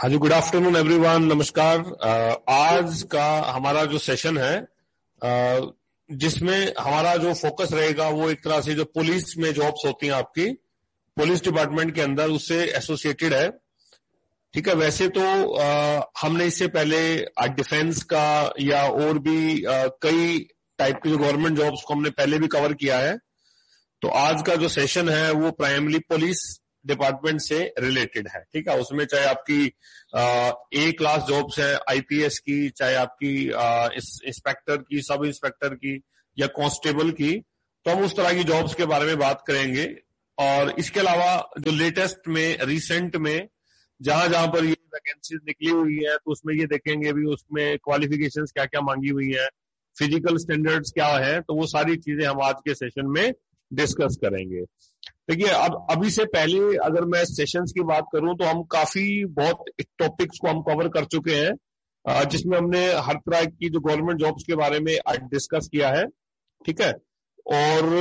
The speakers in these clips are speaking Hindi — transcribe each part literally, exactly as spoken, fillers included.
हाँ जी, गुड आफ्टरनून एवरीवन, नमस्कार। अ, आज का हमारा जो सेशन है अ, जिसमें हमारा जो फोकस रहेगा वो एक तरह से जो पुलिस में जॉब्स होती हैं आपकी पुलिस डिपार्टमेंट के अंदर उससे एसोसिएटेड है। ठीक है, वैसे तो आ, हमने इससे पहले डिफेंस का या और भी आ, कई टाइप की जो गवर्नमेंट जॉब्स को हमने पहले भी कवर किया है। तो आज का जो सेशन है वो प्राइमरी पुलिस डिपार्टमेंट से रिलेटेड है। ठीक है, उसमें चाहे आपकी ए क्लास जॉब्स है आईपीएस की, चाहे आपकी इंस्पेक्टर की, सब इंस्पेक्टर की या कांस्टेबल की, तो हम उस तरह की जॉब्स के बारे में बात करेंगे। और इसके अलावा जो लेटेस्ट में रिसेंट में जहां जहां पर ये वैकेंसीज निकली हुई है तो उसमें ये देखेंगे भी उसमें क्वालिफिकेशंस क्या क्या मांगी हुई है, फिजिकल स्टैंडर्ड्स क्या है, तो वो सारी चीजें हम आज के सेशन में डिस्कस करेंगे। देखिए, अब अभी से पहले अगर मैं सेशंस की बात करूं तो हम काफी बहुत टॉपिक्स को हम कवर कर चुके हैं जिसमें हमने हर तरह की जो गवर्नमेंट जॉब्स के बारे में डिस्कस किया है। ठीक है, और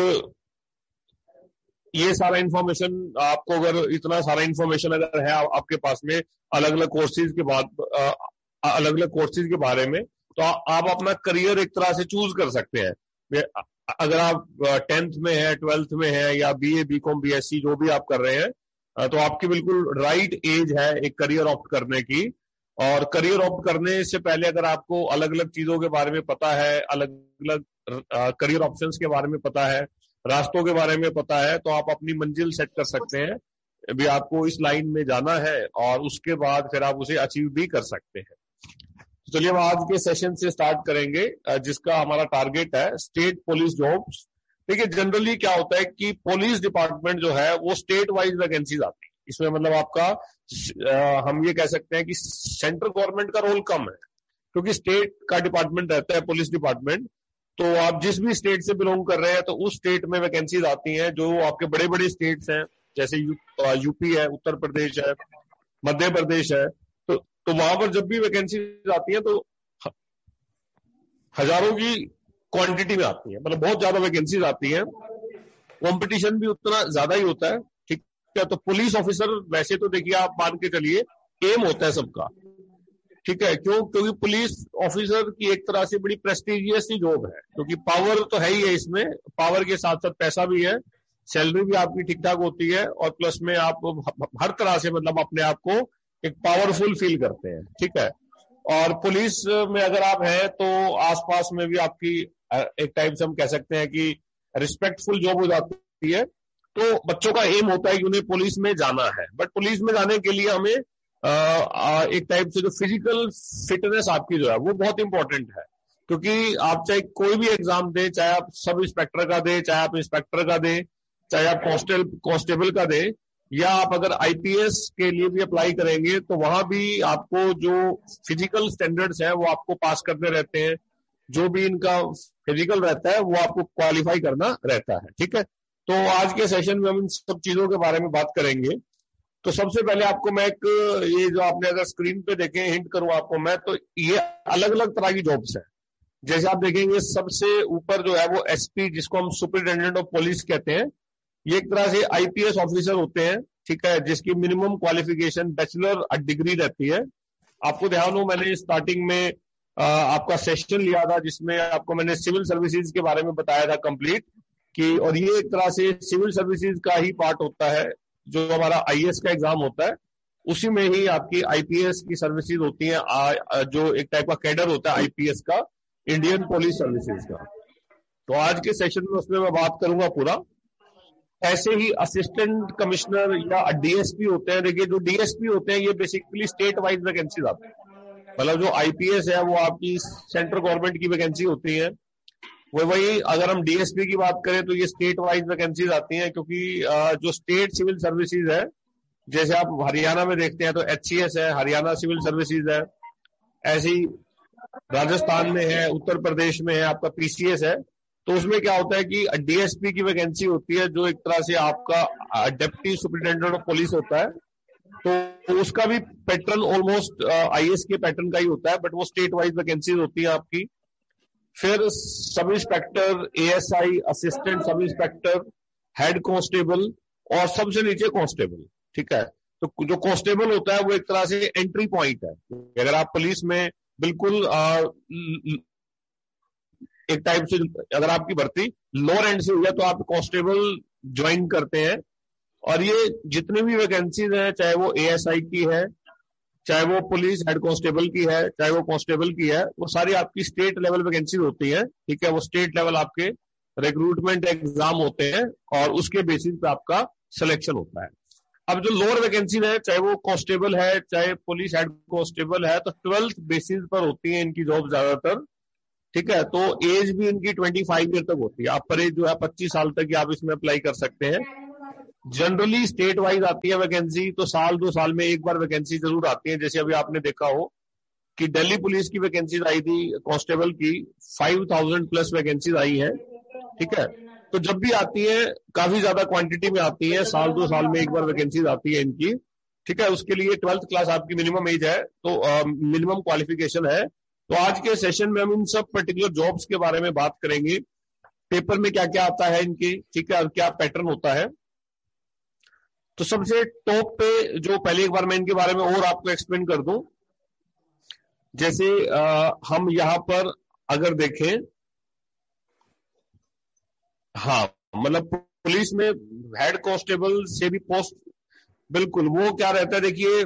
ये सारा इंफॉर्मेशन आपको, अगर इतना सारा इंफॉर्मेशन अगर है आपके पास में अलग अलग कोर्सेज के बाद अलग अलग कोर्सेज के बारे में, तो आप अपना करियर एक तरह से चूज कर सकते हैं। अगर आप टेंथ में है, ट्वेल्थ में है, या बीए, बीकॉम, बीएससी जो भी आप कर रहे हैं, तो आपकी बिल्कुल राइट एज है एक करियर ऑप्ट करने की। और करियर ऑप्ट करने से पहले अगर आपको अलग अलग चीजों के बारे में पता है, अलग अलग करियर ऑप्शंस के बारे में पता है, रास्तों के बारे में पता है, तो आप अपनी मंजिल सेट कर सकते हैं भी आपको इस लाइन में जाना है, और उसके बाद फिर आप उसे अचीव भी कर सकते हैं। चलिए हम आज के सेशन से स्टार्ट करेंगे जिसका हमारा टारगेट है स्टेट पुलिस जॉब्स। देखिए, जनरली क्या होता है कि पुलिस डिपार्टमेंट जो है वो स्टेट वाइज वैकेंसीज आती है। इसमें मतलब आपका आ, हम ये कह सकते हैं कि सेंट्रल गवर्नमेंट का रोल कम है, क्योंकि स्टेट का डिपार्टमेंट रहता है पुलिस डिपार्टमेंट। तो आप जिस भी स्टेट से बिलोंग कर रहे हैं तो उस स्टेट में वैकेंसीज आती हैं जो आपके बड़े बड़े स्टेट्स हैं, जैसे यू, यूपी है, उत्तर प्रदेश है, मध्य प्रदेश है। तो तो वहां पर जब भी वैकेंसीज आती है तो हजारों की क्वांटिटी में आती है, मतलब बहुत ज्यादा वैकेंसीज आती है, कंपटीशन भी उतना ज्यादा ही होता है। ठीक है, तो पुलिस ऑफिसर वैसे तो देखिए आप मान के चलिए एम होता है सबका। ठीक है, क्यों? क्योंकि पुलिस ऑफिसर की एक तरह से बड़ी प्रेस्टिजियस ही जॉब है, क्योंकि पावर तो है ही है इसमें, पावर के साथ साथ पैसा भी है, सैलरी भी आपकी ठीक ठाक होती है, और प्लस में आप हर तरह से मतलब अपने आप को एक पावरफुल फील करते हैं। ठीक है, और पुलिस में अगर आप हैं तो आसपास में भी आपकी एक टाइप से हम कह सकते हैं कि रिस्पेक्टफुल जॉब हो जाती है। तो बच्चों का एम होता है कि उन्हें पुलिस में जाना है, बट पुलिस में जाने के लिए हमें एक टाइप से जो फिजिकल फिटनेस आपकी जो है वो बहुत इंपॉर्टेंट है। क्योंकि आप चाहे कोई भी एग्जाम दें, चाहे आप सब इंस्पेक्टर का दें, चाहे आप इंस्पेक्टर का दें, चाहे आप कांस्टेबल कांस्टेबल का दें, या आप अगर आईपीएस के लिए भी अप्लाई करेंगे तो वहां भी आपको जो फिजिकल स्टैंडर्ड्स है वो आपको पास करने रहते हैं। जो भी इनका फिजिकल रहता है वो आपको क्वालिफाई करना रहता है। ठीक है, तो आज के सेशन में हम इन सब चीजों के बारे में बात करेंगे। तो सबसे पहले आपको मैं एक, ये जो आपने अगर स्क्रीन पे देखें, हिंट करूं आपको मैं, तो ये अलग अलग तरह की जॉब्स हैं। जैसे आप देखेंगे सबसे ऊपर जो है वो एसपी, जिसको हम सुपरिटेंडेंट ऑफ पुलिस कहते हैं, ये एक तरह से आईपीएस ऑफिसर होते हैं। ठीक है, जिसकी मिनिमम क्वालिफिकेशन बैचलर डिग्री रहती है। आपको ध्यान हो, मैंने स्टार्टिंग में आ, आपका सेशन लिया था जिसमें आपको मैंने सिविल सर्विसेज के बारे में बताया था कंप्लीट कि, और ये एक तरह से सिविल सर्विसेज का ही पार्ट होता है। जो हमारा आईएएस का एग्जाम होता है उसी में ही आपकी आईपीएस की सर्विसेज होती है, जो एक टाइप का कैडर होता है आईपीएस का, इंडियन पुलिस सर्विसेज का। तो आज के सेशन में उसमें मैं बात करूंगा पूरा। ऐसे ही असिस्टेंट कमिश्नर या डीएसपी होते हैं। देखिए, जो डीएसपी होते हैं ये बेसिकली स्टेट वाइज वैकेंसीज आती है, मतलब जो आईपीएस है वो आपकी सेंट्रल गवर्नमेंट की वैकेंसी होती है। वो वही अगर हम डीएसपी की बात करें तो ये स्टेट वाइज वैकेंसीज आती हैं, क्योंकि जो स्टेट सिविल सर्विसेज है, जैसे आप हरियाणा में देखते हैं तो एचसीएस है, हरियाणा सिविल सर्विसेज है, ऐसे ही राजस्थान में है, उत्तर प्रदेश में है आपका पीसीएस है। तो उसमें क्या होता है कि डीएसपी की वैकेंसी होती है, जो एक तरह से आपका डिप्टी सुपरिटेंडेंट ऑफ पुलिस होता है। तो उसका भी पैटर्न ऑलमोस्ट आईएएस के पैटर्न का ही होता है, बट वो स्टेट वाइज वैकेंसीज होती है आपकी। फिर sub inspector, ASI, assistant sub inspector, head constable, और सबसे नीचे कांस्टेबल। ठीक है, तो जो कांस्टेबल होता है वो एक तरह से एंट्री पॉइंट है। अगर आप पुलिस में बिल्कुल आ, एक टाइप से अगर आपकी भर्ती लोअर एंड से हुई है तो आप कांस्टेबल ज्वाइन करते हैं। और ये जितनी भी वैकेंसीज हैं, चाहे वो एएसआई की है, चाहे वो पुलिस हेड कांस्टेबल की है, चाहे वो कांस्टेबल की है, वो सारी आपकी स्टेट लेवल वैकेंसीज होती है। ठीक है, वो स्टेट लेवल आपके रिक्रूटमेंट एग्जाम होते हैं और उसके बेसिस पे आपका सिलेक्शन होता है। अब जो लोअर वैकेंसीज है, चाहे वो कांस्टेबल है, चाहे पुलिस हेड कांस्टेबल है, तो ट्वेल्थ बेसिस पर होती है इनकी जॉब ज्यादातर। ठीक है, तो एज भी इनकी पच्चीस ईयर तक होती है। आप पर एज जो है पच्चीस साल तक ही आप इसमें अप्लाई कर सकते हैं। जनरली स्टेट वाइज आती है वैकेंसी, तो साल दो साल में एक बार वैकेंसी जरूर आती है। जैसे अभी आपने देखा हो कि दिल्ली पुलिस की वैकेंसीज आई थी कांस्टेबल की, फाइव थाउजेंड प्लस वैकेंसीज आई है। ठीक है, तो जब भी आती है काफी ज्यादा क्वांटिटी में आती है, साल दो साल में एक बार वैकेंसीज आती है इनकी। ठीक है, उसके लिए ट्वेल्थ क्लास आपकी मिनिमम एज है, तो मिनिमम क्वालिफिकेशन है। तो आज के सेशन में हम इन सब पर्टिकुलर जॉब्स के बारे में बात करेंगे, पेपर में क्या क्या आता है इनकी, ठीक है, और क्या पैटर्न होता है। तो सबसे टॉप पे जो पहले एक बार मैं इनके बारे में और आपको एक्सप्लेन कर दूं। जैसे आ, हम यहां पर अगर देखें, हाँ मतलब पुलिस में हेड कांस्टेबल से भी पोस्ट, बिल्कुल वो क्या रहता है, देखिए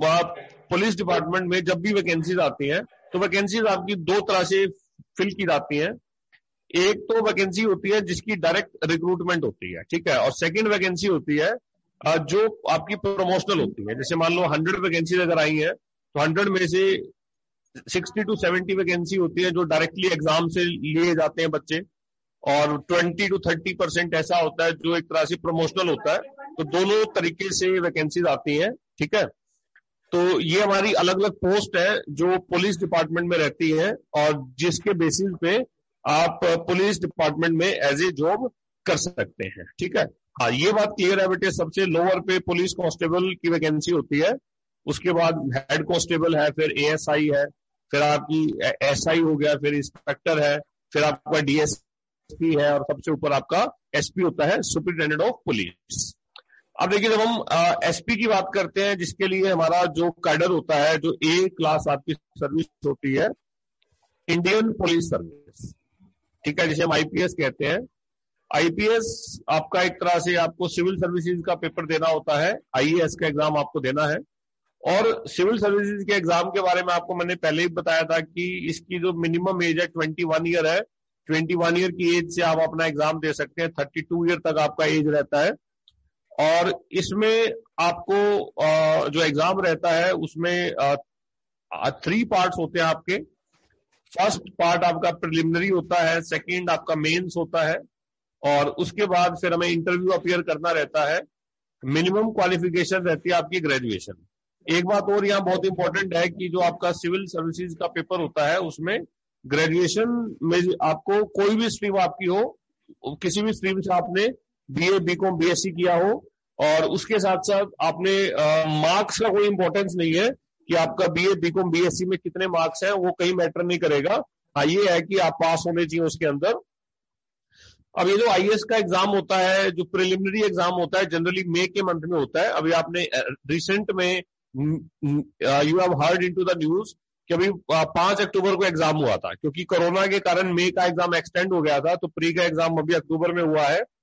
पुलिस डिपार्टमेंट में जब भी वैकेंसीज आती हैं तो वैकेंसीज आपकी दो तरह से फिल की जाती हैं। एक तो वैकेंसी होती है जिसकी डायरेक्ट रिक्रूटमेंट होती है, ठीक है, और सेकंड वैकेंसी होती है जो आपकी प्रमोशनल होती है। जैसे मान लो हंड्रेड वैकेंसीज अगर आई है तो हंड्रेड में से सिक्सटी टू सेवेंटी वैकेंसी होती है जो डायरेक्टली एग्जाम से लिए जाते हैं बच्चे, और ट्वेंटी टू थर्टी परसेंट ऐसा होता है जो एक तरह से प्रमोशनल होता है। तो दोनों तरीके से वैकेंसीज आती हैं। ठीक है, तो ये हमारी अलग अलग पोस्ट है जो पुलिस डिपार्टमेंट में रहती है और जिसके बेसिस पे आप पुलिस डिपार्टमेंट में एज ए जॉब कर सकते हैं। ठीक है, हाँ ये बात क्लियर है बेटे। सबसे लोअर पे पुलिस कांस्टेबल की वैकेंसी होती है, उसके बाद हेड कांस्टेबल है, फिर एएसआई है, फिर आपकी एसआई हो गया, फिर इंस्पेक्टर है, फिर आपका डीएसपी है, और सबसे ऊपर आपका एसपी होता है, सुपरिटेंडेंट ऑफ पुलिस। अब देखिए जब हम एसपी की बात करते हैं, जिसके लिए हमारा जो कैडर होता है, जो ए क्लास आपकी सर्विस होती है, इंडियन पुलिस सर्विस, ठीक है, जिसे हम आईपीएस कहते हैं। आईपीएस आपका एक तरह से आपको सिविल सर्विसेज का पेपर देना होता है, आईएएस का एग्जाम आपको देना है। और सिविल सर्विसेज के एग्जाम के बारे में आपको मैंने पहले ही बताया था कि इसकी जो मिनिमम एज है ट्वेंटी वन ईयर है। ट्वेंटी वन ईयर की एज से आप अपना एग्जाम दे सकते हैं, थर्टी टू ईयर तक आपका एज रहता है। और इसमें आपको जो एग्जाम रहता है उसमें थ्री पार्ट्स होते हैं आपके। फर्स्ट पार्ट आपका प्रिलिमिनरी होता है, सेकंड आपका मेंस होता है, और उसके बाद फिर हमें इंटरव्यू अपीयर करना रहता है। मिनिमम क्वालिफिकेशन रहती है आपकी ग्रेजुएशन। एक बात और यहाँ बहुत इंपॉर्टेंट है कि जो आपका सिविल सर्विसेज का पेपर होता है उसमें ग्रेजुएशन में आपको कोई भी स्ट्रीम आपकी हो, किसी भी स्ट्रीम से आपने बीए बीकॉम बीएससी किया हो, और उसके साथ साथ आपने मार्क्स का कोई इंपॉर्टेंस नहीं है कि आपका बीए बीकॉम बीएससी में कितने मार्क्स हैं, वो कहीं मैटर नहीं करेगा। हाँ ये है कि आप पास होने चाहिए उसके अंदर। अब ये जो आईएएस का एग्जाम होता है, जो प्रिलिमिनरी एग्जाम होता है, जनरली मई के मंथ में होता है। अभी आपने रिसेंट में you have heard into the news कि अभी पांच अक्टूबर को एग्जाम हुआ था, क्योंकि कोरोना के कारण मई का एग्जाम एक्सटेंड हो गया था, तो प्री का एग्जाम अभी अक्टूबर में हुआ है।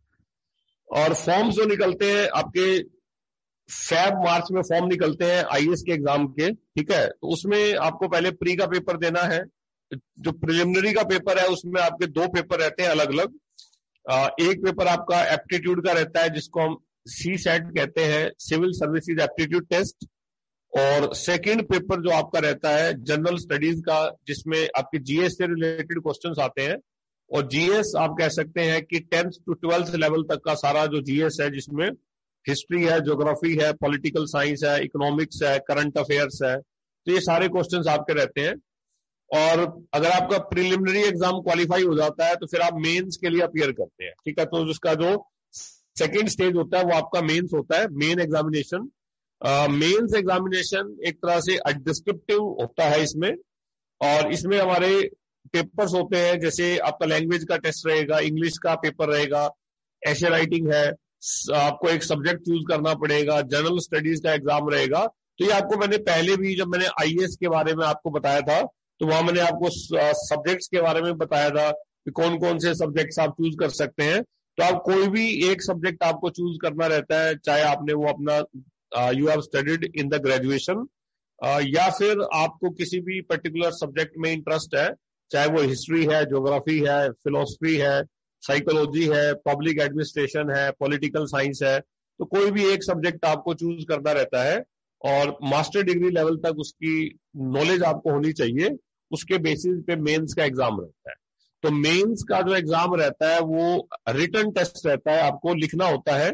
और फॉर्म्स जो निकलते हैं आपके फेब मार्च में फॉर्म निकलते हैं आईएएस के एग्जाम के, ठीक है, तो उसमें आपको पहले प्री का पेपर देना है। जो प्रिलिमिनरी का पेपर है उसमें आपके दो पेपर रहते हैं अलग अलग। एक पेपर आपका एप्टीट्यूड का रहता है जिसको हम सी सेट कहते हैं, सिविल सर्विसेज एप्टीट्यूड टेस्ट, और सेकंड पेपर जो आपका रहता है जनरल स्टडीज का, जिसमें आपके जीएस से रिलेटेड क्वेश्चंस आते हैं। और जीएस आप कह सकते हैं कि टेंथ टू ट्वेल्थ लेवल तक का सारा जो जीएस है, जिसमें हिस्ट्री है, ज्योग्राफी है, पॉलिटिकल साइंस है, इकोनॉमिक्स है, करंट अफेयर्स है, तो ये सारे क्वेश्चंस आपके रहते हैं। और अगर आपका प्रिलिमिनरी एग्जाम क्वालिफाई हो जाता है तो फिर आप मेंस के लिए अपीयर करते हैं, ठीक है। तो उसका जो सेकंड स्टेज होता है वो आपका मेंस होता है, मेन एग्जामिनेशन। मेंस एग्जामिनेशन एक तरह से डिस्क्रिप्टिव होता है इसमें, और इसमें हमारे पेपर्स होते हैं, जैसे आपका लैंग्वेज का टेस्ट रहेगा, इंग्लिश का पेपर रहेगा, एशे राइटिंग है, आपको एक सब्जेक्ट चूज करना पड़ेगा, जनरल स्टडीज का एग्जाम रहेगा। तो ये आपको मैंने पहले भी जब मैंने आईएएस के बारे में आपको बताया था तो वहां मैंने आपको सब्जेक्ट्स के बारे में बताया था कि कौन कौन से सब्जेक्ट्स आप चूज कर सकते हैं। तो आप कोई भी एक सब्जेक्ट आपको चूज करना रहता है, चाहे आपने वो अपना you have studied in the graduation या फिर आपको किसी भी पर्टिकुलर सब्जेक्ट में इंटरेस्ट है, चाहे वो हिस्ट्री है, ज्योग्राफी है, फिलोसफी है, साइकोलॉजी है, पब्लिक एडमिनिस्ट्रेशन है, पॉलिटिकल साइंस है। तो कोई भी एक सब्जेक्ट आपको चूज करना रहता है और मास्टर डिग्री लेवल तक उसकी नॉलेज आपको होनी चाहिए। उसके बेसिस पे मेंस का एग्जाम रहता है। तो मेंस का जो एग्जाम रहता है वो रिटन टेस्ट रहता है, आपको लिखना होता है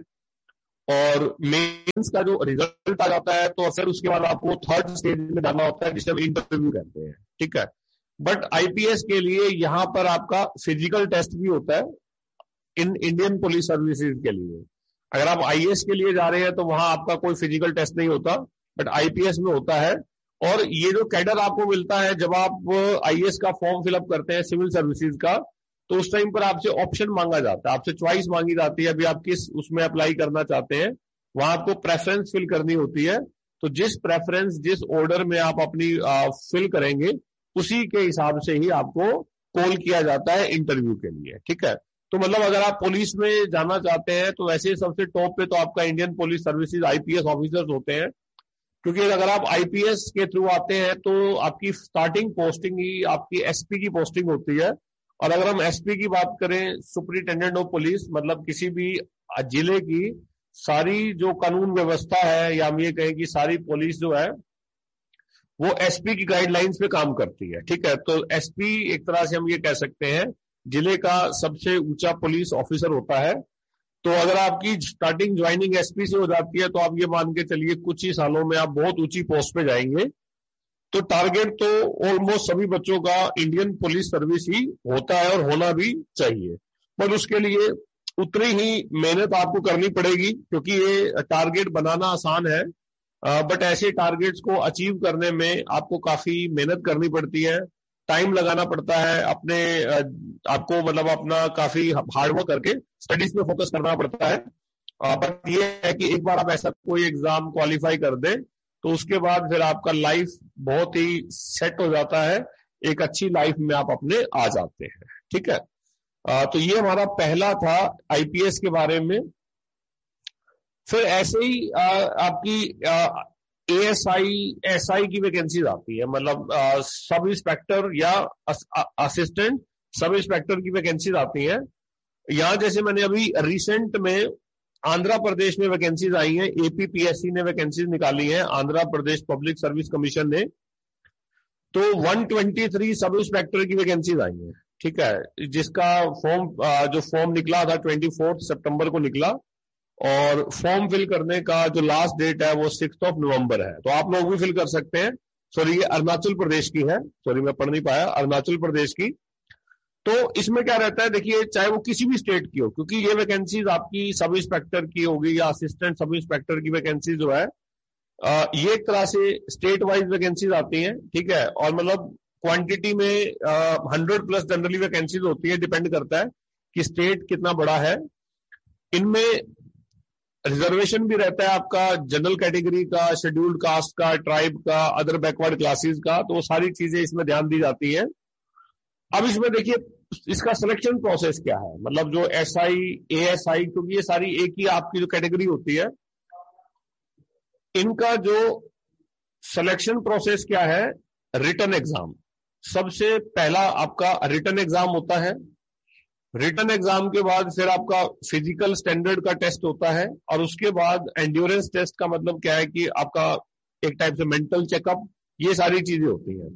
और मेंस का जो रिजल्ट आ जाता है तो फिर उसके बाद आपको थर्ड स्टेज में जाना होता है जिसे हम इंटरव्यू कहते हैं। ठीक है, बट आईपीएस के लिए यहां पर आपका फिजिकल टेस्ट भी होता है इन इंडियन पुलिस सर्विसेज के लिए। अगर आप आईएएस के लिए जा रहे हैं तो वहां आपका कोई फिजिकल टेस्ट नहीं होता, बट आईपीएस में होता है। और ये जो कैडर आपको मिलता है जब आप आईएएस का फॉर्म फिलअप करते हैं सिविल सर्विसेज का, तो उस टाइम पर आपसे ऑप्शन मांगा जाता है, आपसे चॉइस मांगी जाती है, अभी आप किस उसमें अप्लाई करना चाहते हैं। वहां आपको प्रेफरेंस फिल करनी होती है। तो जिस प्रेफरेंस जिस ऑर्डर में आप अपनी फिल करेंगे उसी के हिसाब से ही आपको कॉल किया जाता है इंटरव्यू के लिए। ठीक है, तो मतलब अगर आप पुलिस में जाना चाहते हैं तो वैसे सबसे टॉप पे तो आपका Indian police services IPS officers होते हैं, क्योंकि अगर आप आईपीएस के थ्रू आते हैं तो आपकी स्टार्टिंग पोस्टिंग ही आपकी एसपी की पोस्टिंग होती है। और अगर हम एसपी की बात करें, सुपरिटेंडेंट ऑफ पुलिस, मतलब किसी भी जिले की सारी जो कानून व्यवस्था है या हम ये कहें कि सारी पुलिस जो है वो एसपी की गाइडलाइंस पे काम करती है। ठीक है, तो एसपी एक तरह से हम ये कह सकते हैं जिले का सबसे ऊंचा पुलिस ऑफिसर होता है। तो अगर आपकी स्टार्टिंग ज्वाइनिंग एसपी से हो जाती है तो आप ये मान के चलिए कुछ ही सालों में आप बहुत ऊंची पोस्ट पे जाएंगे। तो टारगेट तो ऑलमोस्ट सभी बच्चों का इंडियन पुलिस सर्विस ही होता है और होना भी चाहिए, पर उसके लिए उतनी ही मेहनत आपको करनी पड़ेगी, क्योंकि ये टारगेट बनाना आसान है बट ऐसे टारगेट्स को अचीव करने में आपको काफी मेहनत करनी पड़ती है, टाइम लगाना पड़ता है, अपने आपको मतलब अपना काफी हार्डवर्क करके स्टडीज पे फोकस करना पड़ता है। बट ये है कि एक बार आप ऐसा कोई एग्जाम क्वालिफाई कर दें तो उसके बाद फिर आपका लाइफ बहुत ही सेट हो जाता है, एक अच्छी लाइफ में आप अपने आ जाते हैं। ठीक है, आ, तो ये हमारा पहला था आईपीएस के बारे में। फिर ऐसे ही आ, आपकी एएसआई एसआई की वैकेंसीज आती है, मतलब आ, सब इंस्पेक्टर या अस, आ, असिस्टेंट सब इंस्पेक्टर की वैकेंसीज आती हैं। यहां जैसे मैंने अभी रिसेंट में आंध्र प्रदेश में वैकेंसीज आई हैं, एपीपीएससी ने वैकेंसीज निकाली हैं, Andhra Pradesh public service commission ने। तो एक सौ तेईस सब इंस्पेक्टर की वैकेंसीज आई हैं। ठीक है, जिसका फॉर्म जो फॉर्म निकला था चौबीस सितंबर को निकला और फॉर्म फिल करने का जो लास्ट डेट है वो सिक्स ऑफ नवंबर है। तो आप लोग भी फिल कर सकते हैं। सॉरी, ये अरुणाचल प्रदेश की है, सॉरी मैं पढ़ नहीं पाया, अरुणाचल प्रदेश की। तो इसमें क्या रहता है, देखिए चाहे वो किसी भी स्टेट की हो, क्योंकि ये वैकेंसीज आपकी सब इंस्पेक्टर की होगी या असिस्टेंट सब इंस्पेक्टर की वैकेंसी जो है ये एक तरह से स्टेट वाइज वैकेंसीज आती हैं। ठीक है, और मतलब क्वांटिटी में हंड्रेड प्लस जनरली वैकेंसीज होती है, डिपेंड करता है कि स्टेट कितना बड़ा है। इनमें रिजर्वेशन भी रहता है आपका जनरल कैटेगरी का, शेड्यूल्ड कास्ट का, ट्राइब का, अदर बैकवर्ड क्लासेस का, तो वो सारी चीजें इसमें ध्यान दी जाती है। अब इसमें देखिए इसका सिलेक्शन प्रोसेस क्या है, मतलब जो एसआई एएसआई, क्योंकि ये सारी एक ही आपकी जो कैटेगरी होती है, इनका जो सिलेक्शन प्रोसेस क्या है, रिटन एग्जाम सबसे पहला आपका रिटन एग्जाम होता है। रिटन एग्जाम के बाद फिर आपका फिजिकल स्टैंडर्ड का टेस्ट होता है और उसके बाद एंड्योरेंस टेस्ट का मतलब क्या है कि आपका एक टाइप से मेंटल चेकअप, ये सारी चीजें होती हैं।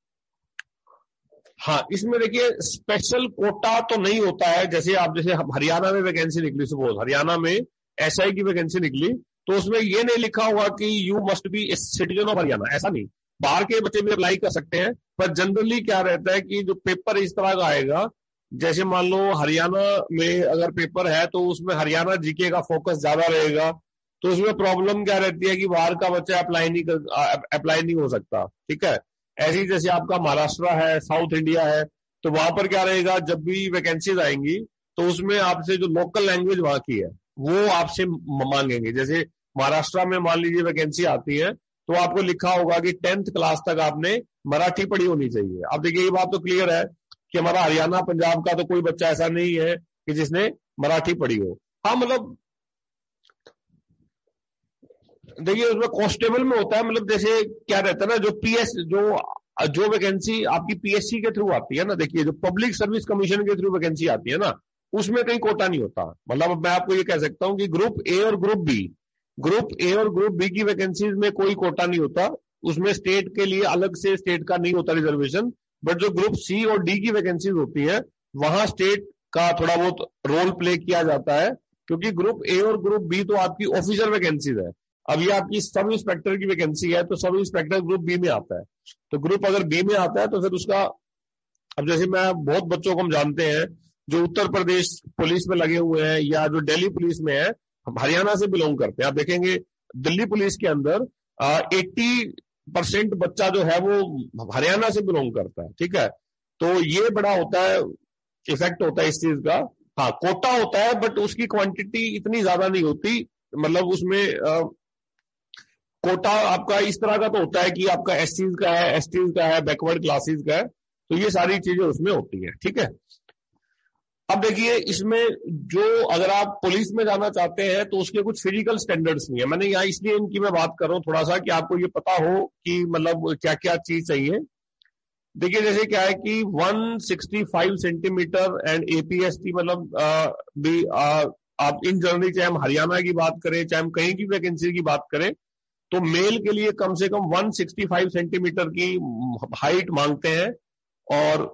हाँ, इसमें देखिए स्पेशल कोटा तो नहीं होता है, जैसे आप जैसे हरियाणा में वैकेंसी निकली, सपोज हरियाणा में एसआई की वैकेंसी निकली तो उसमें ये नहीं लिखा हुआ कि you must be a citizen of Haryana, ऐसा नहीं, बाहर के बच्चे भी अप्लाई कर सकते हैं। पर जनरली क्या रहता है कि जो पेपर इस तरह का आएगा, जैसे मान लो हरियाणा में अगर पेपर है तो उसमें हरियाणा जीके का फोकस ज्यादा रहेगा, तो उसमें प्रॉब्लम क्या रहती है कि बाहर का बच्चा अप्लाई नहीं कर अप्लाई नहीं हो सकता। ठीक है, ऐसी जैसे आपका महाराष्ट्र है, साउथ इंडिया है, तो वहां पर क्या रहेगा, जब भी वैकेंसीज आएंगी तो उसमें आपसे जो लोकल लैंग्वेज वहां की है वो आपसे मांगेंगे। जैसे महाराष्ट्र में मान लीजिए वैकेंसी आती है तो आपको लिखा होगा कि टेंथ क्लास तक आपने मराठी पढ़ी होनी चाहिए। अब देखिए ये बात तो क्लियर है कि हमारा हरियाणा पंजाब का तो कोई बच्चा ऐसा नहीं है कि जिसने मराठी पढ़ी हो। हाँ मतलब देखिए उसमें कांस्टेबल में होता है, मतलब जैसे क्या रहता है ना, जो पीएस जो जो वैकेंसी आपकी पीएससी के थ्रू आती है ना, देखिए जो पब्लिक सर्विस कमीशन के थ्रू वैकेंसी आती है ना, उसमें कहीं कोटा नहीं होता। मतलब मैं आपको ये कह सकता हूं कि ग्रुप ए और ग्रुप बी ग्रुप ए और ग्रुप बी की वैकेंसीज में कोई कोटा नहीं होता, उसमें स्टेट के लिए अलग से स्टेट का नहीं होता रिजर्वेशन। बट जो ग्रुप सी और डी की वैकेंसीज होती है वहां स्टेट का थोड़ा बहुत रोल प्ले किया जाता है, क्योंकि ग्रुप ए और ग्रुप बी तो आपकी ऑफिशियल वैकेंसीज है। अब ये आपकी सब इंस्पेक्टर की वैकेंसी है तो सब इंस्पेक्टर ग्रुप बी में आता है। तो ग्रुप अगर बी में आता है तो फिर उसका, अब जैसे मैं बहुत बच्चों को हम जानते हैं जो उत्तर प्रदेश पुलिस में लगे हुए हैं या जो दिल्ली पुलिस में है, हरियाणा से बिलोंग करते हैं। आप देखेंगे दिल्ली पुलिस के अंदर एट्टी परसेंट बच्चा जो है वो हरियाणा से बिलोंग करता है। ठीक है, तो ये बड़ा होता है, इफेक्ट होता है इस चीज का। हाँ कोटा होता है बट उसकी क्वांटिटी इतनी ज्यादा नहीं होती, मतलब उसमें आ, कोटा आपका इस तरह का तो होता है कि आपका एस सीज का है, एस टीज का है, बैकवर्ड क्लासेस का है, तो ये सारी चीजें उसमें होती है। ठीक है, अब देखिए इसमें जो अगर आप पुलिस में जाना चाहते हैं तो उसके कुछ फिजिकल स्टैंडर्ड्स नहीं है। मैंने यहाँ इसलिए इनकी मैं बात कर रहा हूँ थोड़ा सा कि आपको ये पता हो कि मतलब क्या क्या चीज चाहिए। देखिए जैसे क्या है कि one sixty five centimetre and APST, मतलब आ, भी आ, आप इन जनरली चाहे हम हरियाणा की बात करें चाहे हम कहीं की वैकेंसी की बात करें तो मेल के लिए कम से कम वन सिक्सटी फाइव सेंटीमीटर की हाइट मांगते हैं और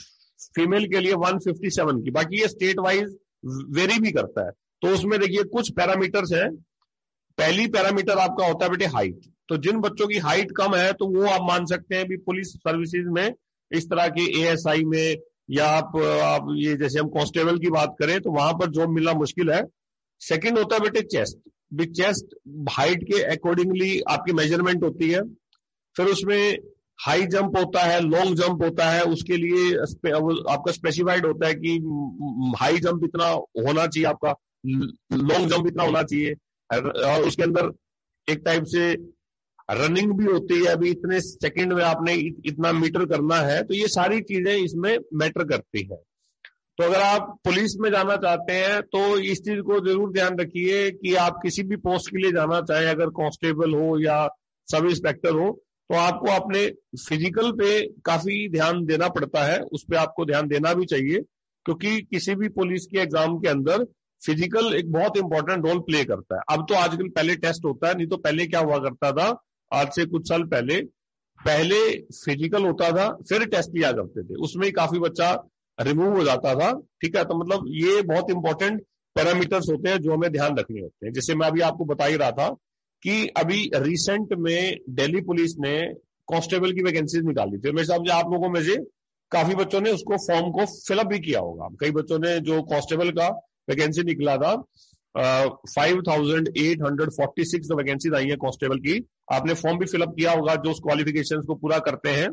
फीमेल के लिए वन फिफ्टी सेवन की। बाकी ये स्टेट वाइज वेरी भी करता है। तो उसमें देखिए कुछ पैरामीटर्स हैं। पहली पैरामीटर आपका होता है बेटे हाइट। तो जिन बच्चों की हाइट कम है तो वो आप मान सकते हैं भी पुलिस सर्विसेज में, इस तरह के एएसआई में, या आप, आप ये जैसे हम कांस्टेबल की बात करें तो वहां पर जॉब मिलना मुश्किल है। सेकंड होता है बेटे चेस्ट। भी चेस्ट हाइट के अकॉर्डिंगली आपकी मेजरमेंट होती है। फिर उसमें हाई जंप होता है, लॉन्ग जंप होता है, उसके लिए आपका स्पेसिफाइड होता है कि हाई जंप इतना होना चाहिए, आपका लॉन्ग जंप इतना होना चाहिए। और उसके अंदर एक टाइप से रनिंग भी होती है, अभी इतने सेकंड में आपने इतना मीटर करना है। तो ये सारी चीजें इसमें मैटर करती है। तो अगर आप पुलिस में जाना चाहते हैं तो इस चीज को जरूर ध्यान रखिए कि आप किसी भी पोस्ट के लिए जाना चाहें, अगर कांस्टेबल हो या सब इंस्पेक्टर हो, तो आपको अपने फिजिकल पे काफी ध्यान देना पड़ता है। उस पर आपको ध्यान देना भी चाहिए, क्योंकि किसी भी पुलिस के एग्जाम के अंदर फिजिकल एक बहुत इंपॉर्टेंट रोल प्ले करता है। अब तो आजकल पहले टेस्ट होता है, नहीं तो पहले क्या हुआ करता था, आज से कुछ साल पहले पहले फिजिकल होता था फिर टेस्ट लिया करते थे, उसमें ही काफी बच्चा रिमूव हो जाता था। ठीक है, तो मतलब ये बहुत इंपॉर्टेंट पैरामीटर्स होते हैं जो हमें ध्यान रखने होते हैं। जैसे मैं अभी आपको बता ही रहा था कि अभी रिसेंट में दिल्ली पुलिस ने कांस्टेबल की वैकेंसी निकाली थी। मेरे समझे आप लोगों में से काफी बच्चों ने उसको फॉर्म को फिलअप भी किया होगा। कई बच्चों ने जो कांस्टेबल का वैकेंसी निकला था, five thousand eight hundred forty six vacancy आई है कांस्टेबल की, आपने फॉर्म भी फिलअप किया होगा जो उस क्वालिफिकेशन को पूरा करते हैं।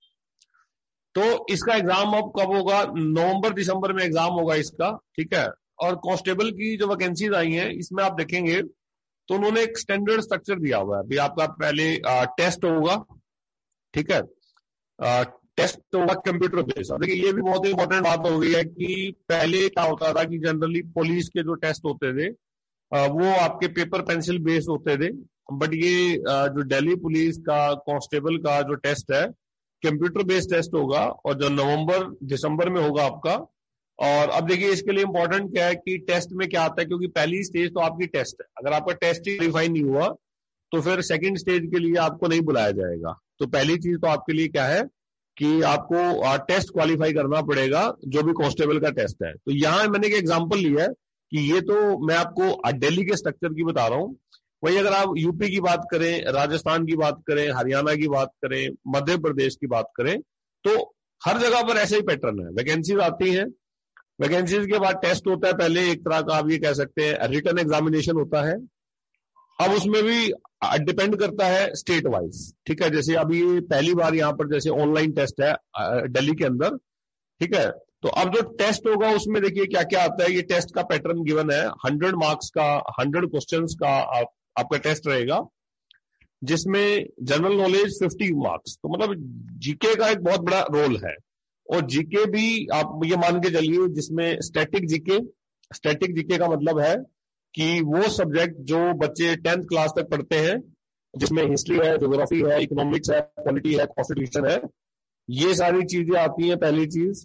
तो इसका एग्जाम अब कब होगा, नवंबर दिसंबर में एग्जाम होगा इसका। ठीक है, और कांस्टेबल की जो वैकेंसीज आई हैं इसमें आप देखेंगे तो उन्होंने एक स्टैंडर्ड स्ट्रक्चर दिया हुआ है। अभी आपका पहले आ, टेस्ट होगा, ठीक है, आ, टेस्ट होगा कंप्यूटर बेस्ड। देखिए ये भी बहुत इंपॉर्टेंट बात हो गई है कि पहले क्या होता था कि जनरली पुलिस के जो टेस्ट होते थे आ, वो आपके पेपर पेंसिल बेस्ड होते थे। बट ये आ, जो दिल्ली पुलिस का कांस्टेबल का जो टेस्ट है कंप्यूटर बेस्ड टेस्ट होगा, और जो नवंबर दिसंबर में होगा आपका। और अब देखिए इसके लिए इंपॉर्टेंट क्या है कि टेस्ट में क्या आता है, क्योंकि पहली स्टेज तो आपकी टेस्ट है, अगर आपका टेस्ट ही क्वालिफाई नहीं हुआ तो फिर सेकंड स्टेज के लिए आपको नहीं बुलाया जाएगा। तो पहली चीज तो आपके लिए क्या है कि आपको टेस्ट क्वालिफाई करना पड़ेगा, जो भी कांस्टेबल का टेस्ट है। तो यहाँ मैंने एक एग्जाम्पल लिया है कि ये तो मैं आपको दिल्ली के स्ट्रक्चर की बता रहा हूँ। वही अगर आप यूपी की बात करें, राजस्थान की बात करें, हरियाणा की बात करें, मध्य प्रदेश की बात करें, तो हर जगह पर ऐसे ही पैटर्न है। वैकेंसीज आती हैं, वैकेंसीज के बाद टेस्ट होता है, पहले एक तरह का आप ये कह सकते हैं रिटन एग्जामिनेशन होता है। अब उसमें भी डिपेंड करता है स्टेट वाइज। ठीक है, जैसे अभी पहली बार यहाँ पर जैसे ऑनलाइन टेस्ट है दिल्ली के अंदर, ठीक है, तो अब जो टेस्ट होगा उसमें देखिए क्या क्या आता है। ये टेस्ट का पैटर्न गिवन है, हंड्रेड मार्क्स का, हंड्रेड क्वेश्चंस का आप, आपका टेस्ट रहेगा, जिसमें जनरल नॉलेज फिफ्टी मार्क्स। तो मतलब जीके का एक बहुत बड़ा रोल है। और जीके भी आप ये मान के चलिए, जिसमें स्टैटिक जीके, स्टैटिक जीके का मतलब है कि वो सब्जेक्ट जो बच्चे टेंथ क्लास तक पढ़ते हैं, जिसमें हिस्ट्री है, ज्योग्राफी है, इकोनॉमिक्स है, पॉलिटी है, कॉन्स्टिट्यूशन है, ये सारी चीजें आती हैं पहली चीज।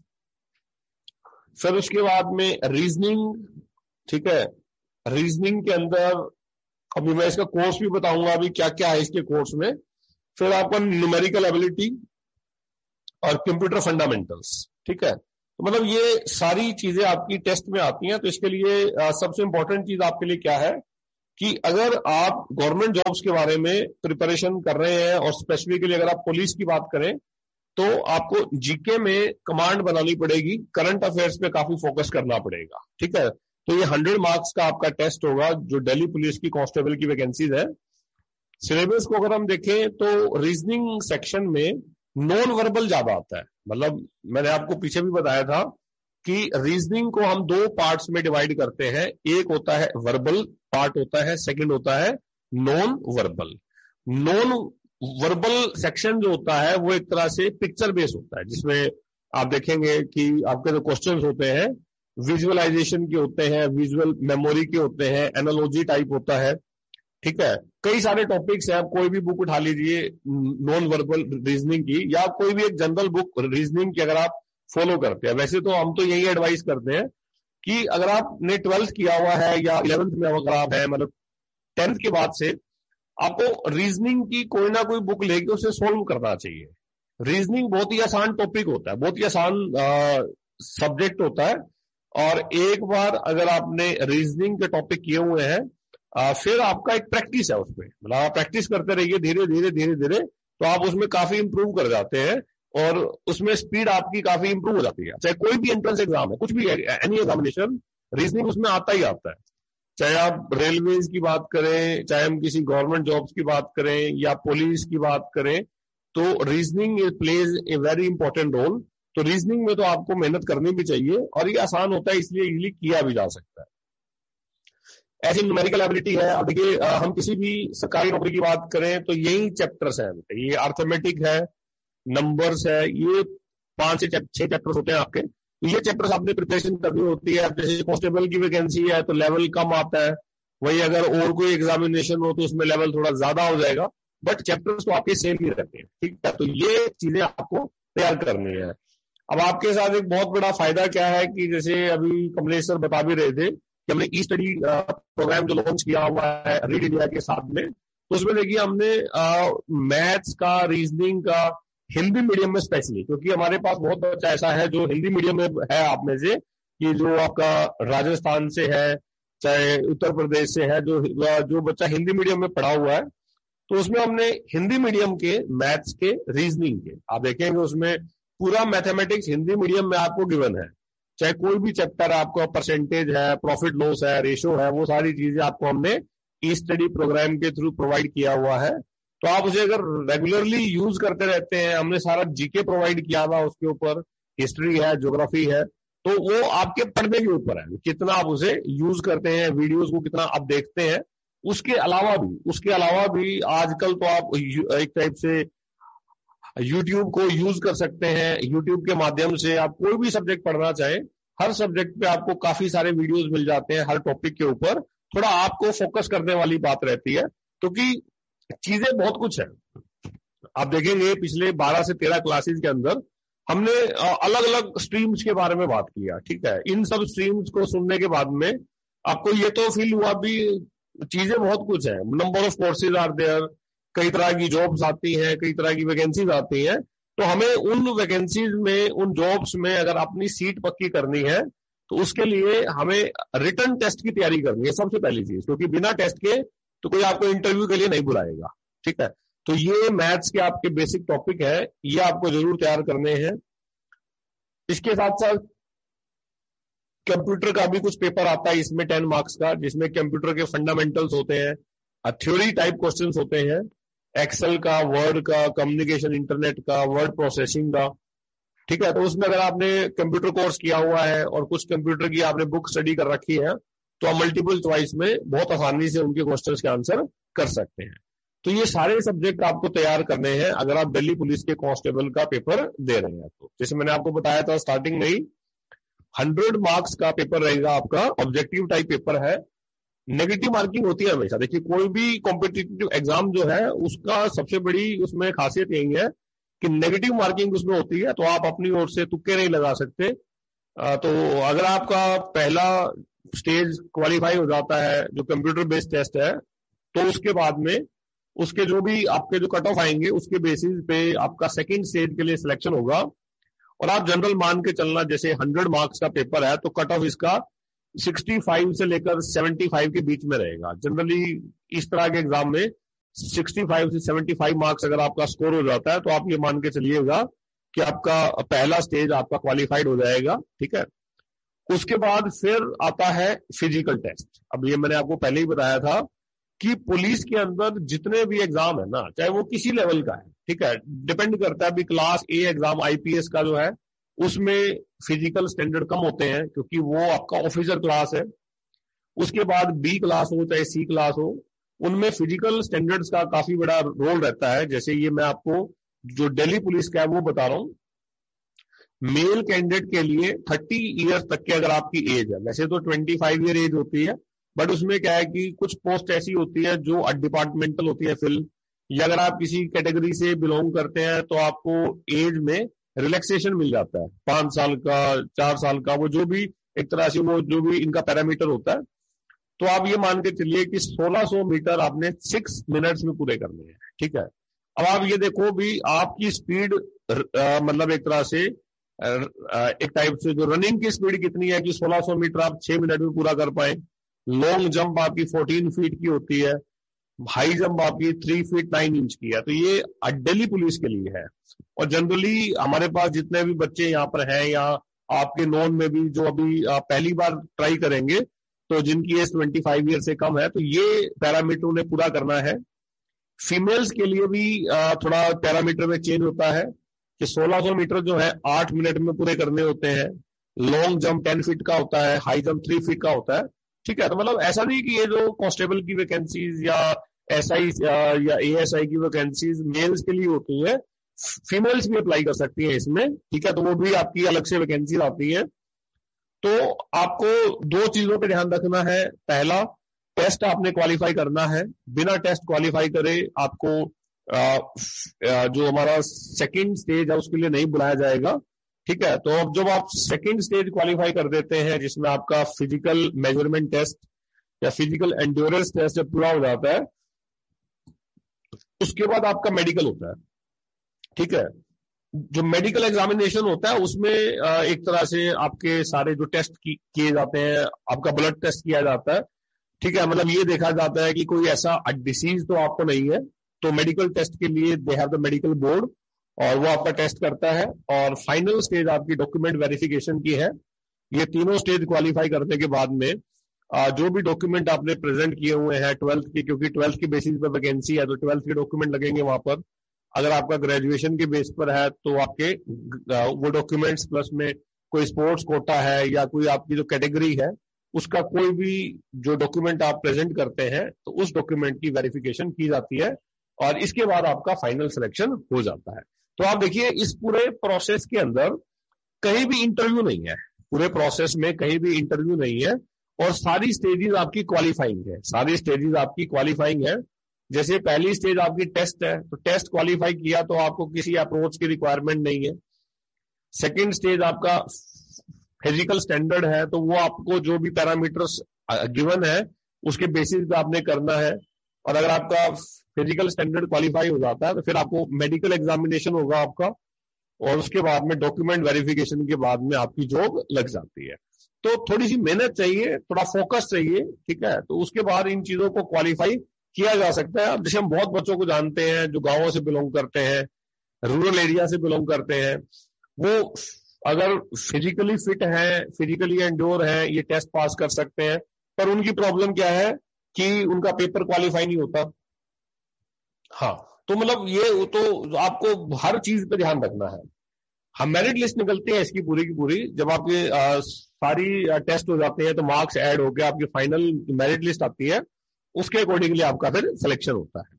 फिर उसके बाद में रीजनिंग, ठीक है, रीजनिंग के अंदर अभी मैं इसका कोर्स भी बताऊंगा अभी क्या क्या है इसके कोर्स में। फिर आपका न्यूमेरिकल एबिलिटी और कंप्यूटर फंडामेंटल्स, ठीक है। तो मतलब ये सारी चीजें आपकी टेस्ट में आती हैं। तो इसके लिए आ, सबसे इंपॉर्टेंट चीज आपके लिए क्या है कि अगर आप गवर्नमेंट जॉब्स के बारे में प्रिपरेशन कर रहे हैं, और स्पेसिफिकली अगर आप पुलिस की बात करें, तो आपको जीके में कमांड बनानी पड़ेगी, करंट अफेयर्स पे काफी फोकस करना पड़ेगा, ठीक है। तो ये हंड्रेड मार्क्स का आपका टेस्ट होगा जो दिल्ली पुलिस की कांस्टेबल की वैकेंसीज है। सिलेबस को अगर हम देखें तो रीजनिंग सेक्शन में नॉन वर्बल ज्यादा आता है। मतलब मैंने आपको पीछे भी बताया था कि रीजनिंग को हम दो पार्ट्स में डिवाइड करते हैं, एक होता है वर्बल पार्ट होता है, सेकंड होता है non verbal. Non verbal section जो होता है वो एक तरह से पिक्चर बेस होता है, जिसमें आप देखेंगे कि आपके जो क्वेश्चंस होते हैं विजुअलाइजेशन के होते हैं, विजुअल मेमोरी के होते हैं, एनालॉजी टाइप होता है, ठीक है। कई सारे टॉपिक्स हैं, आप कोई भी बुक उठा लीजिए नॉन वर्बल रीजनिंग की, या कोई भी एक जनरल बुक रीजनिंग की अगर आप फॉलो करते हैं। वैसे तो हम तो यही एडवाइस करते हैं कि अगर आपने ट्वेल्थ किया हुआ है या इलेवेंथ में अगर आप है, मतलब टेंथ के बाद से आपको रीजनिंग की कोई ना कोई बुक लेके उसे सोल्व करना चाहिए। रीजनिंग बहुत ही आसान टॉपिक होता है, बहुत ही आसान सब्जेक्ट होता है, और एक बार अगर आपने रीजनिंग के टॉपिक किए हुए हैं, आ, फिर आपका एक प्रैक्टिस है उसमें, मतलब आप प्रैक्टिस करते रहिए धीरे धीरे धीरे धीरे, तो आप उसमें काफी इंप्रूव कर जाते हैं, और उसमें स्पीड आपकी काफी इंप्रूव हो जाती है। चाहे कोई भी एंट्रेंस एग्जाम है, कुछ भी एनी एग्जामिनेशन, रीजनिंग उसमें आता ही आता है। चाहे आप रेलवेज की बात करें, चाहे हम किसी गवर्नमेंट जॉब्स की बात करें, या पुलिस की बात करें, तो reasoning plays a very important role. तो रीजनिंग में तो आपको मेहनत करनी भी चाहिए, और ये आसान होता है इसलिए इजीली किया भी जा सकता है। ऐसी न्यूमेरिकल एबिलिटी है। अब देखिए हम किसी भी सरकारी नौकरी की बात करें तो यही चैप्टर्स हैं, ये अर्थमेटिक है, नंबर्स है, ये पांच से छह चैप्टर्स होते हैं आपके। ये चैप्टर्स आपने प्रिपरेशन करनी होती है। जैसे कांस्टेबल की वैकेंसी है तो लेवल कम आता है, वही अगर और कोई एग्जामिनेशन हो तो उसमें लेवल थोड़ा ज्यादा हो जाएगा, बट चैप्टर्स तो आपके सेम ही रहते हैं, ठीक है। तो ये चीजें आपको तैयार करनी है। अब आपके साथ एक बहुत बड़ा फायदा क्या है कि जैसे अभी कमलेश सर बता भी रहे थे कि हमने ई स्टडी प्रोग्राम जो लॉन्च किया हुआ है रीड इंडिया के साथ में, तो उसमें देखिए हमने मैथ्स का, रीजनिंग का हिंदी मीडियम में स्पेशली, क्योंकि हमारे पास बहुत बच्चा ऐसा है जो हिंदी मीडियम में है आप में से, कि जो आपका राजस्थान से है, चाहे उत्तर प्रदेश से है, जो जो बच्चा हिंदी मीडियम में पढ़ा हुआ है, तो उसमें हमने हिंदी मीडियम के मैथ्स के, रीजनिंग के, आप देखेंगे उसमें पूरा मैथमेटिक्स हिंदी मीडियम में आपको गिवन है। चाहे कोई भी चैप्टर आपको परसेंटेज है, प्रॉफिट लॉस है, रेशो है, वो सारी चीजें आपको हमने ई स्टडी प्रोग्राम के थ्रू प्रोवाइड किया हुआ है। तो आप उसे अगर रेगुलरली यूज करते रहते हैं, हमने सारा जीके प्रोवाइड किया हुआ उसके ऊपर, हिस्ट्री है, ज्योग्राफी है, तो वो आपके पढ़ने के ऊपर है कितना आप उसे यूज करते हैं, वीडियोस को कितना आप देखते हैं। उसके अलावा भी उसके अलावा भी आजकल तो आप एक टाइप से यूट्यूब को यूज कर सकते हैं। यूट्यूब के माध्यम से आप कोई भी सब्जेक्ट पढ़ना चाहें, हर सब्जेक्ट पे आपको काफी सारे वीडियोस मिल जाते हैं, हर टॉपिक के ऊपर थोड़ा आपको फोकस करने वाली बात रहती है, क्योंकि चीजें बहुत कुछ है। आप देखेंगे पिछले बारह से तेरह क्लासेस के अंदर हमने अलग अलग स्ट्रीम्स के बारे में बात किया, ठीक है। इन सब स्ट्रीम्स को सुनने के बाद में आपको ये तो फील हुआ भी चीजें बहुत कुछ है, number of courses are there, कई तरह की जॉब्स आती हैं, कई तरह की वैकेंसीज आती हैं। तो हमें उन वैकेंसीज में, उन जॉब्स में अगर अपनी सीट पक्की करनी है तो उसके लिए हमें रिटन टेस्ट की तैयारी करनी है सबसे पहली चीज, क्योंकि बिना टेस्ट के तो कोई आपको इंटरव्यू के लिए नहीं बुलाएगा, ठीक है। तो ये मैथ्स के आपके बेसिक टॉपिक है, ये आपको जरूर तैयार करने हैं। इसके साथ साथ कंप्यूटर का भी कुछ पेपर आता है इसमें टेन मार्क्स का, जिसमें कंप्यूटर के फंडामेंटल्स होते हैं, थ्योरी टाइप क्वेश्चंस होते हैं, एक्सेल का, वर्ड का, कम्युनिकेशन इंटरनेट का, वर्ड प्रोसेसिंग का, ठीक है। तो उसमें अगर आपने कंप्यूटर कोर्स किया हुआ है और कुछ कंप्यूटर की आपने बुक स्टडी कर रखी है तो आप मल्टीपल चॉइस में बहुत आसानी से उनके क्वेश्चंस के आंसर कर सकते हैं। तो ये सारे सब्जेक्ट आपको तैयार करने हैं अगर आप दिल्ली पुलिस के कांस्टेबल का पेपर दे रहे हैं। तो जैसे मैंने आपको बताया था स्टार्टिंग में ही, हंड्रेड मार्क्स का पेपर रहेगा आपका, ऑब्जेक्टिव टाइप पेपर है। नेगेटिव मार्किंग होती है हमेशा। देखिए कोई भी कॉम्पिटिटिव एग्जाम जो है उसका सबसे बड़ी उसमें खासियत यही है कि नेगेटिव मार्किंग उसमें होती है, तो आप अपनी ओर से तुक्के नहीं लगा सकते। तो अगर आपका पहला स्टेज क्वालिफाई हो जाता है जो कंप्यूटर बेस्ड टेस्ट है, तो उसके बाद में उसके जो भी आपके जो कट ऑफ आएंगे उसके बेसिस पे आपका सेकंड स्टेज के लिए सिलेक्शन होगा। और आप जनरल मान के चलना, जैसे हंड्रेड मार्क्स का पेपर है तो कट ऑफ इसका सिक्सटी फाइव से लेकर सेवेंटी फाइव के बीच में रहेगा। जनरली इस तरह के एग्जाम में सिक्सटी फाइव से सेवेंटी फाइव मार्क्स अगर आपका स्कोर हो जाता है तो आप ये मान के चलिएगा कि आपका पहला स्टेज आपका क्वालिफाइड हो जाएगा। ठीक है। उसके बाद फिर आता है फिजिकल टेस्ट। अब ये मैंने आपको पहले ही बताया था कि पुलिस के अंदर जितने भी एग्जाम है ना, चाहे वो किसी लेवल का है, ठीक है, डिपेंड करता है। अभी क्लास ए एग्जाम आईपीएस का जो है उसमें फिजिकल स्टैंडर्ड कम होते हैं क्योंकि वो आपका ऑफिसर क्लास है। उसके बाद बी क्लास हो चाहे सी क्लास हो, उनमें फिजिकल स्टैंडर्ड्स का काफी बड़ा रोल रहता है। जैसे ये मैं आपको जो दिल्ली पुलिस का है वो बता रहा हूँ। मेल कैंडिडेट के लिए थर्टी ईयर्स तक की अगर आपकी एज है, वैसे तो ट्वेंटी फाइव ईयर एज होती है, बट उसमें क्या है कि कुछ पोस्ट ऐसी होती है जो डिपार्टमेंटल होती है फिल, या अगर आप किसी कैटेगरी से बिलोंग करते हैं तो आपको एज में रिलैक्सेशन मिल जाता है, पांच साल का, चार साल का, वो जो भी एक तरह से वो जो भी इनका पैरामीटर होता है। तो आप ये मान के चलिए कि सोलह सौ मीटर आपने सिक्स मिनट्स में पूरे करने हैं। ठीक है। अब आप ये देखो भी आपकी स्पीड मतलब एक तरह से आ, एक टाइप से जो रनिंग की स्पीड कितनी है कि सोलह सौ मीटर आप छह मिनट में पूरा कर पाए। लॉन्ग जंप आपकी फोर्टीन फीट की होती है, हाई जंप आपकी थ्री फीट नाइन इंच की है। तो ये दिल्ली पुलिस के लिए है। और जनरली हमारे पास जितने भी बच्चे यहाँ पर हैं या आपके नॉन में भी जो अभी पहली बार ट्राई करेंगे तो जिनकी एज ट्वेंटी फाइव ईयर से कम है, तो ये पैरामीटर उन्हें पूरा करना है। फीमेल्स के लिए भी थोड़ा पैरामीटर में चेंज होता है कि सोलह सौ मीटर जो है आठ मिनट में पूरे करने होते हैं, लॉन्ग जंप टेन फीट का होता है, हाई जंप थ्री फीट का होता है। ठीक है। तो मतलब ऐसा नहीं कि ये जो कांस्टेबल की वैकेंसीज या एसआई या एएसआई की वैकेंसीज मेल्स के लिए होती है, फीमेल्स भी अप्लाई कर सकती है इसमें। ठीक है। तो वो भी आपकी अलग से वैकेंसीज आती है। तो आपको दो चीजों पे ध्यान रखना है। पहला, टेस्ट आपने क्वालिफाई करना है। बिना टेस्ट क्वालिफाई करे आपको आ, आ, जो हमारा सेकंड स्टेज है उसके लिए नहीं बुलाया जाएगा। ठीक है। तो अब जब आप सेकंड स्टेज क्वालिफाई कर देते हैं जिसमें आपका फिजिकल मेजरमेंट टेस्ट या फिजिकल एंड्योरेंस टेस्ट जब पूरा हो जाता है, उसके बाद आपका मेडिकल होता है। ठीक है। जो मेडिकल एग्जामिनेशन होता है उसमें एक तरह से आपके सारे जो टेस्ट किए जाते हैं, आपका ब्लड टेस्ट किया जाता है। ठीक है। मतलब ये देखा जाता है कि कोई ऐसा डिसीज तो आपको नहीं है। तो मेडिकल टेस्ट के लिए they have the medical board और वो आपका टेस्ट करता है। और फाइनल स्टेज आपकी डॉक्यूमेंट वेरिफिकेशन की है। ये तीनों स्टेज क्वालिफाई करने के बाद में जो भी डॉक्यूमेंट आपने प्रेजेंट किए हुए हैं ट्वेल्थ की, क्योंकि ट्वेल्थ की बेसिस पर वैकेंसी है तो ट्वेल्थ के डॉक्यूमेंट लगेंगे वहां पर। अगर आपका ग्रेजुएशन के बेस पर है तो आपके वो डॉक्यूमेंट्स प्लस में कोई स्पोर्ट्स कोटा है या कोई आपकी जो कैटेगरी है उसका कोई भी जो डॉक्यूमेंट आप प्रेजेंट करते हैं तो उस डॉक्यूमेंट की वेरिफिकेशन की जाती है और इसके बाद आपका फाइनल सिलेक्शन हो जाता है। तो आप देखिए इस पूरे प्रोसेस के अंदर कहीं भी इंटरव्यू नहीं है, पूरे प्रोसेस में कहीं भी इंटरव्यू नहीं है और सारी स्टेजेस आपकी क्वालिफाइंग है। सारी स्टेजेस आपकी क्वालिफाइंग है। जैसे पहली स्टेज आपकी टेस्ट है, तो टेस्ट क्वालिफाई किया तो आपको किसी अप्रोच की रिक्वायरमेंट नहीं है। सेकंड स्टेज आपका फिजिकल स्टैंडर्ड है, तो वो आपको जो भी पैरामीटर्स गिवन है उसके बेसिस पे आपने करना है। और अगर आपका फिजिकल स्टैंडर्ड क्वालिफाई हो जाता है तो फिर आपको मेडिकल एग्जामिनेशन होगा आपका और उसके बाद में डॉक्यूमेंट वेरिफिकेशन के बाद में आपकी जॉब लग जाती है। तो थोड़ी सी मेहनत चाहिए, थोड़ा फोकस चाहिए। ठीक है। तो उसके बाद इन चीजों को क्वालिफाई किया जा सकता है। अब जैसे हम बहुत बच्चों को जानते हैं जो गांवों से बिलोंग करते हैं, रूरल एरिया से बिलोंग करते हैं, वो अगर फिजिकली फिट है, फिजिकली एंड्योर है, ये टेस्ट पास कर सकते हैं, पर उनकी प्रॉब्लम क्या है कि उनका पेपर क्वालिफाई नहीं होता। हाँ, तो मतलब ये तो आपको हर चीज पे ध्यान रखना है। हम मेरिट लिस्ट निकलती है इसकी पूरी की पूरी, जब आपके आ, सारी आ, टेस्ट हो जाते हैं तो मार्क्स ऐड होकर आपकी फाइनल मेरिट लिस्ट आती है, उसके अकॉर्डिंगली आपका फिर सिलेक्शन होता है।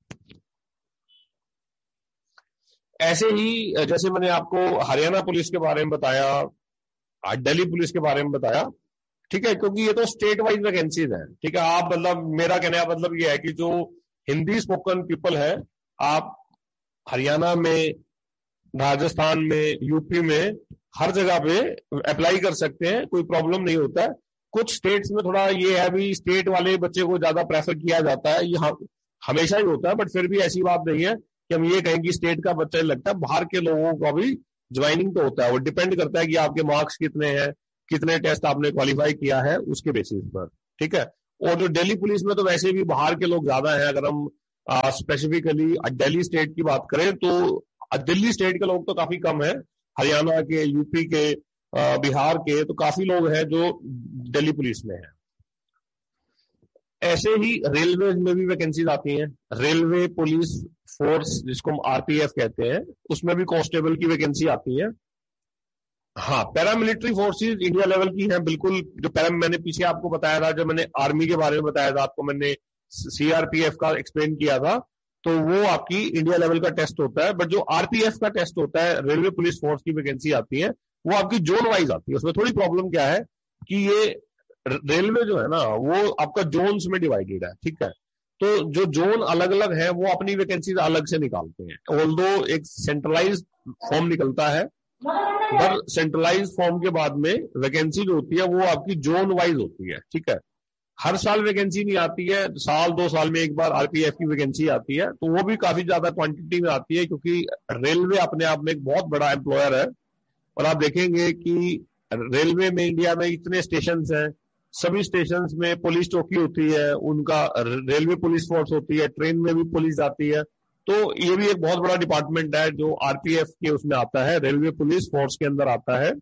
ऐसे ही जैसे मैंने आपको हरियाणा पुलिस के बारे में बताया, दिल्ली पुलिस के बारे में बताया, ठीक है, क्योंकि ये तो स्टेट वाइज वैकेंसीज है, ठीक है। आप मतलब मेरा कहने का मतलब ये है कि जो हिंदी स्पोकन पीपल है, आप हरियाणा में, राजस्थान में, यूपी में, हर जगह पे अप्लाई कर सकते हैं, कोई प्रॉब्लम नहीं होता है। कुछ स्टेट्स में थोड़ा ये है भी स्टेट वाले बच्चे को ज्यादा प्रेफर किया जाता है, ये हमेशा ही होता है, बट फिर भी ऐसी बात नहीं है कि हम ये कहें कि स्टेट का बच्चा लगता है, बाहर के लोगों का भी ज्वाइनिंग तो होता है। वो डिपेंड करता है कि आपके मार्क्स कितने हैं, कितने टेस्ट आपने क्वालिफाई किया है, उसके बेसिस पर, ठीक है। और जो दिल्ली पुलिस में तो वैसे भी बाहर के लोग ज्यादा हैं। अगर हम स्पेसिफिकली दिल्ली स्टेट की बात करें तो दिल्ली स्टेट के लोग तो काफी कम है, हरियाणा के, यूपी के, आ, बिहार के तो काफी लोग हैं जो दिल्ली पुलिस में है। ऐसे ही रेलवे में भी वैकेंसीज आती हैं, रेलवे पुलिस फोर्स जिसको हम आरपीएफ कहते हैं, उसमें भी कांस्टेबल की वैकेंसी आती है। हाँ, पैरामिलिट्री फोर्सेस इंडिया लेवल की हैं बिल्कुल। जो पैरा मैंने पीछे आपको बताया था, जब मैंने आर्मी के बारे में बताया था आपको, मैंने सीआरपीएफ का एक्सप्लेन किया था, तो वो आपकी इंडिया लेवल का टेस्ट होता है। बट जो आरपीएफ का टेस्ट होता है, रेलवे पुलिस फोर्स की वैकेंसी आती है, वो आपकी जोन वाइज आती है। उसमें थोड़ी प्रॉब्लम क्या है कि ये रेलवे जो है ना, वो आपका जोन्स में डिवाइडेड है, ठीक है। तो जो जोन अलग अलग है वो अपनी वैकेंसी अलग से निकालते हैं। ऑल्दो एक सेंट्रलाइज फॉर्म निकलता है, पर सेंट्रलाइज फॉर्म के बाद में वैकेंसी जो होती है वो आपकी जोन वाइज होती है, ठीक है। हर साल वैकेंसी नहीं आती है, साल दो साल में एक बार आरपीएफ की वैकेंसी आती है, तो वो भी काफी ज्यादा क्वांटिटी में आती है, क्योंकि रेलवे अपने आप में एक बहुत बड़ा एम्प्लॉयर है। और आप देखेंगे कि रेलवे में इंडिया में इतने स्टेशन हैं, सभी स्टेशन में पुलिस चौकी होती है, उनका रेलवे पुलिस फोर्स होती है, ट्रेन में भी पुलिस आती है। तो ये भी एक बहुत बड़ा डिपार्टमेंट है जो आरपीएफ के उसमें आता है, रेलवे पुलिस फोर्स के अंदर आता है।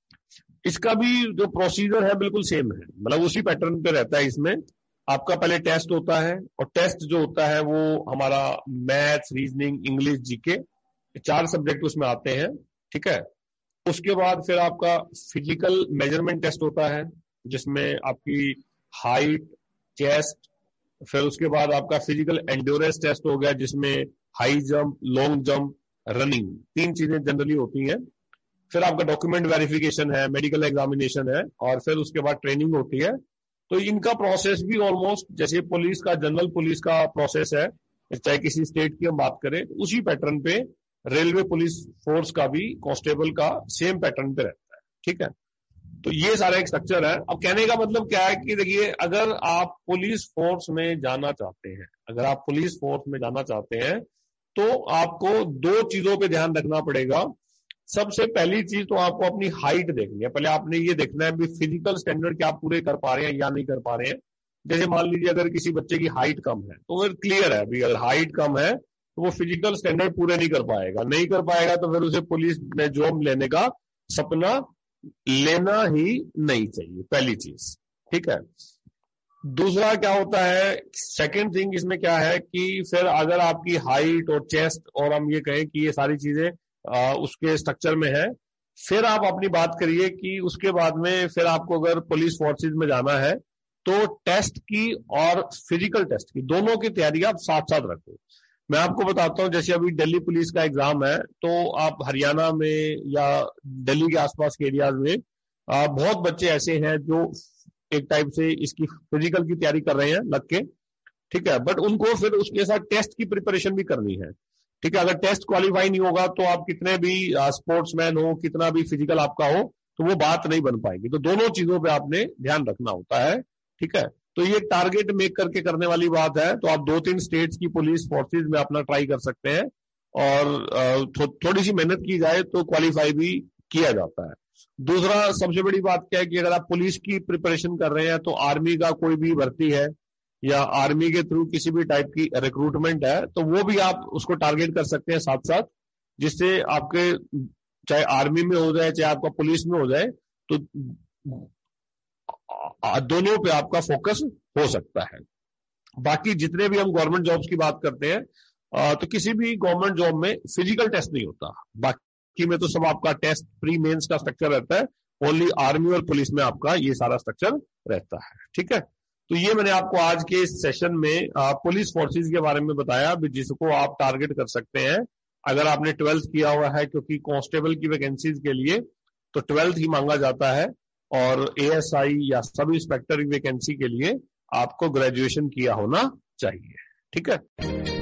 इसका भी जो प्रोसीजर है बिल्कुल सेम है, मतलब उसी पैटर्न पे रहता है। इसमें आपका पहले टेस्ट होता है, और टेस्ट जो होता है वो हमारा मैथ्स, रीजनिंग, इंग्लिश, जीके, चार सब्जेक्ट उसमें आते हैं, ठीक है। उसके बाद फिर आपका फिजिकल मेजरमेंट टेस्ट होता है, जिसमें आपकी हाइट, चेस्ट, फिर उसके बाद आपका फिजिकल एंड्योरेंस टेस्ट हो गया, जिसमें high jump, long jump, running, तीन चीजें जनरली होती हैं। फिर आपका डॉक्यूमेंट वेरिफिकेशन है, मेडिकल एग्जामिनेशन है, और फिर उसके बाद ट्रेनिंग होती है। तो इनका प्रोसेस भी ऑलमोस्ट जैसे पुलिस का, जनरल पुलिस का प्रोसेस है, चाहे किसी स्टेट की हम बात करें, उसी पैटर्न पे रेलवे पुलिस फोर्स का भी, कांस्टेबल का सेम पैटर्न पे रहता है, ठीक है। तो ये सारा एक स्ट्रक्चर है। अब कहने का मतलब क्या है कि देखिए, अगर आप पुलिस फोर्स में जाना चाहते हैं, अगर आप पुलिस फोर्स में जाना चाहते हैं तो आपको दो चीजों पे ध्यान रखना पड़ेगा। सबसे पहली चीज तो आपको अपनी हाइट देखनी है। पहले आपने ये देखना है भी फिजिकल स्टैंडर्ड क्या आप पूरे कर पा रहे हैं या नहीं कर पा रहे हैं। जैसे मान लीजिए अगर किसी बच्चे की हाइट कम है तो फिर क्लियर है भी, अगर हाइट कम है तो वो फिजिकल स्टैंडर्ड पूरे नहीं कर पाएगा, नहीं कर पाएगा तो फिर उसे पुलिस में जॉब लेने का सपना लेना ही नहीं चाहिए, पहली चीज, ठीक है। दूसरा क्या होता है, सेकंड थिंग इसमें क्या है कि फिर अगर आपकी हाइट और चेस्ट और हम ये कहें कि ये सारी चीजें आ, उसके स्ट्रक्चर में है, फिर आप अपनी बात करिए कि उसके बाद में फिर आपको अगर पुलिस फोर्सेज में जाना है तो टेस्ट की और फिजिकल टेस्ट की दोनों की तैयारी आप साथ साथ रखो। मैं आपको बताता हूं, जैसे अभी दिल्ली पुलिस का एग्जाम है, तो आप हरियाणा में या दिल्ली के आसपास के एरियाज में आ, बहुत बच्चे ऐसे हैं जो एक टाइप से इसकी फिजिकल की तैयारी कर रहे हैं लग के, ठीक है। बट उनको फिर उसके साथ टेस्ट की प्रिपरेशन भी करनी है, ठीक है। अगर टेस्ट क्वालिफाई नहीं होगा तो आप कितने भी स्पोर्ट्समैन हो, कितना भी फिजिकल आपका हो, तो वो बात नहीं बन पाएगी। तो दोनों चीजों पे आपने ध्यान रखना होता है, ठीक है। तो ये टारगेट मेक करके करने वाली बात है। तो आप दो तीन स्टेट्स की पुलिस फोर्सेज में अपना ट्राई कर सकते हैं, और थो, थोड़ी सी मेहनत की जाए तो क्वालिफाई भी किया जाता है। दूसरा सबसे बड़ी बात क्या है कि अगर आप पुलिस की प्रिपरेशन कर रहे हैं तो आर्मी का कोई भी भर्ती है या आर्मी के थ्रू किसी भी टाइप की रिक्रूटमेंट है, तो वो भी आप उसको टारगेट कर सकते हैं साथ साथ, जिससे आपके चाहे आर्मी में हो जाए चाहे आपका पुलिस में हो जाए, तो दोनों पे आपका फोकस हो सकता है। बाकी जितने भी हम गवर्नमेंट जॉब्स की बात करते हैं, तो किसी भी गवर्नमेंट जॉब में फिजिकल टेस्ट नहीं होता, बाकी बाकी में तो सब आपका टेस्ट प्री मेंस का स्ट्रक्चर रहता है, ओनली आर्मी और पुलिस में आपका ये सारा स्ट्रक्चर रहता है। ठीक है, तो ये मैंने आपको आज के इस सेशन में आ, पुलिस फोर्सेस के बारे में बताया जिसको आप टारगेट कर सकते हैं अगर आपने ट्वेल्थ किया हुआ है, क्योंकि कांस्टेबल की वैकेंसीज के लिए तो ट्वेल्थ ही मांगा जाता है, और एएसआई या सब इंस्पेक्टर की वैकेंसी के लिए आपको ग्रेजुएशन किया होना चाहिए। ठीक है।